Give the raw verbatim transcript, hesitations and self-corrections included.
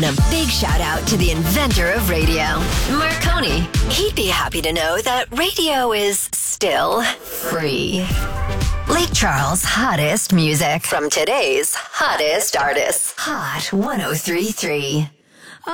A big shout out to the inventor of radio, Marconi. He'd be happy to know that radio is still free. Lake Charles' hottest music from today's hottest artists. Hot ten thirty-three.